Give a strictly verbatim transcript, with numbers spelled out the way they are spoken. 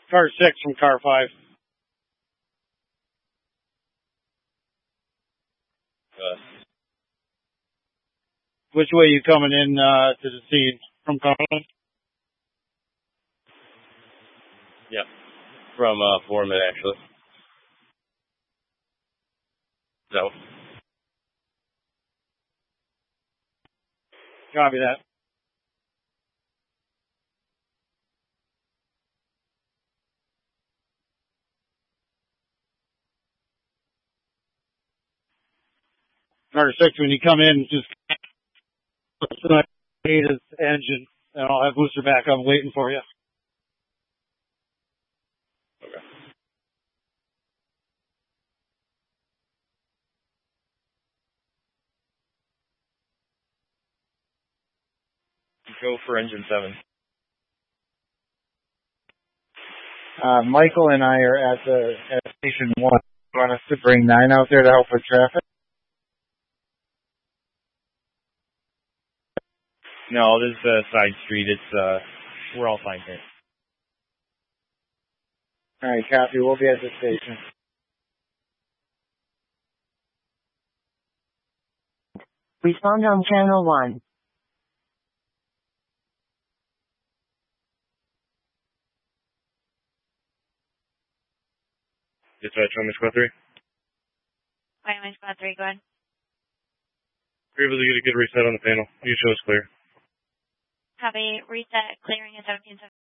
Car six from car five. Uh, Which way you coming in uh, to the scene? From Cumberland? yeah. From uh, Foreman, actually. So. Copy that. Car six, when you come in, just his engine, and I'll have booster back up waiting for you. Okay. Go for engine seven. Uh, Michael and I are at the at station one. You want us to bring nine out there to help with traffic? No, this is a side street. It's, uh, we're all fine here. All right, copy. We'll be at the station. Respond on channel one. Dispatch, Wyoming Squad three. Wyoming Squad three, go ahead. We're able to get a good reset on the panel. You show us clear. Copy. Reset, clearing at seventeen seventy.